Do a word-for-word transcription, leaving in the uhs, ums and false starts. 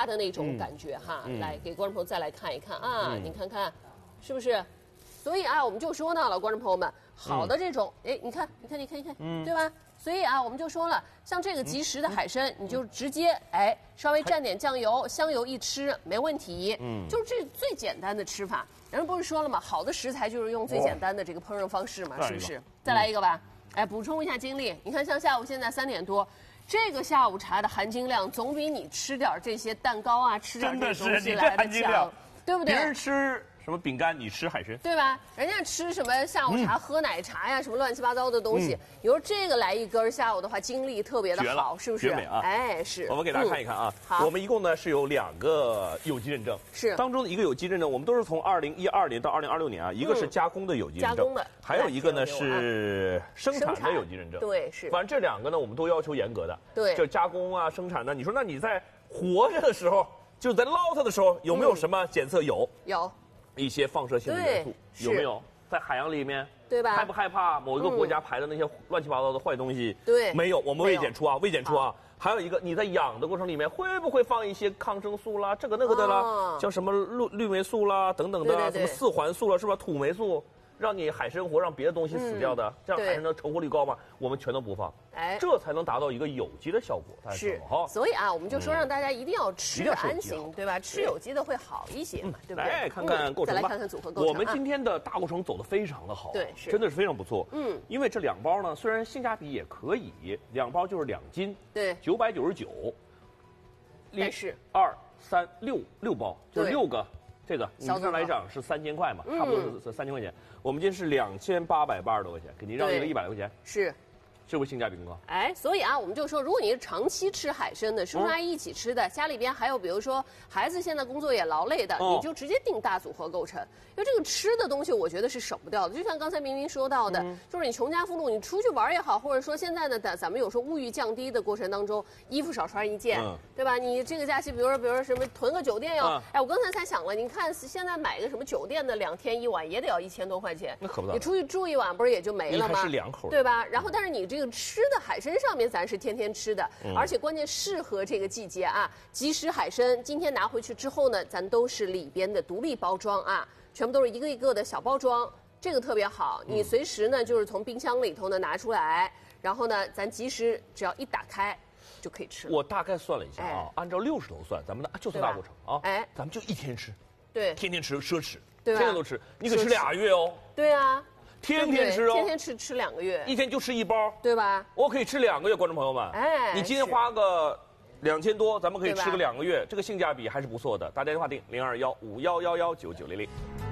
的那种感觉哈。嗯、来给观众朋友再来看一看啊，嗯、你看看，是不是？所以啊，我们就说呢了，观众朋友们，好的这种，哎、嗯，你看，你看，你看，你看，嗯，对吧？所以啊，我们就说了，像这个即食的海参，嗯、你就直接哎稍微蘸点酱油、香油一吃没问题。嗯，就是这最简单的吃法。人不是说了吗？好的食材就是用最简单的这个烹饪方式嘛，是不是？再来一个吧。哎，补充一下精力，你看像下午现在三点多，这个下午茶的含金量总比你吃点这些蛋糕啊、吃点这东西来的强，对不对？ 别人吃什么饼干，你吃海参， 对吧？人家吃什么下午茶、嗯、喝奶茶呀，什么乱七八糟的东西，嗯、有时候这个来一根下午的话，精力特别的好，是不是？ 绝美啊！ 哎，是。 我们给大家看一看啊，嗯、我们一共呢是有两个有机认证， 是当中的一个有机认证，我们都是从二零一二年到二零二六年啊，一个是加工的有机认证， 加工的， 还有一个呢是生产的有机认证， 对，是。 反正这两个呢，我们都要求严格的， 对， 就加工啊、生产的。你说，那你在活着的时候，就在捞它的时候，有没有什么检测？有， 有。 一些放射性的元素有没有在海洋里面？ 对吧？ 害不害怕某一个国家排的那些乱七八糟的坏东西？ 对， 没有，我们未检出啊，未检出啊。还有一个，你在养的过程里面会不会放一些抗生素啦，这个那个的啦，哦、像什么氯氯霉素啦等等的， 对对对什么四环素了，是吧？土霉素。让你海参活，让别的东西死掉的，嗯、这样海参的成活率高吗？我们全都不放，哎，这才能达到一个有机的效果。 是，所以啊，我们就说让大家一定要吃得安心，嗯、对吧？吃有机的会好一些嘛，对不对？ 来看看构成吧， 再来看看组合构成。 我们今天的大过程走得非常的好， 对，是， 真的是非常不错。 嗯， 因为这两包呢，虽然性价比也可以，两包就是两斤， 对， 九百九十九， 但是二三六六包，就是六个。这个你这来讲是三千块嘛，差不多是三千块钱。我们今天是两千八百八十多块钱，给您让一个一百来块钱， 是， 是不是性价比更高？ 哎，所以啊，我们就说，如果你是长期吃海参的，叔叔阿姨一起吃的，家里边还有比如说孩子现在工作也劳累的，你就直接订大组合构成。因为这个吃的东西，我觉得是省不掉的。就像刚才明明说到的，就是你穷家富路，你出去玩也好，或者说现在呢，咱咱们有时候物欲降低的过程当中，衣服少穿一件，对吧？你这个假期，比如说比如说什么囤个酒店要，哎，我刚才才想了，你看现在买个什么酒店的两天一晚也得要一千多块钱， 那可不， 你出去住一晚不是也就没了吗？ 是两口， 对吧？然后但是你这个吃的海参上面咱是天天吃的，而且关键适合这个季节啊。即食海参今天拿回去之后呢，咱都是里边的独立包装啊。全部都是一个一个的小包装，这个特别好。你随时呢，就是从冰箱里头呢拿出来，然后呢，咱即时只要一打开，就可以吃了。 我大概算了一下啊，按照六十头算，咱们的就算大过程啊，哎，咱们就一天吃， 对， 天天吃奢侈， 对， 天天都吃，你可吃俩月哦。 对啊， 天天吃哦， 天天吃吃两个月， 一天就吃一包， 对吧？ 我可以吃两个月，观众朋友们，哎，你今天花个两千多，咱们可以吃个两个月，这个性价比还是不错的。打电话订零二幺五幺幺幺九九零零。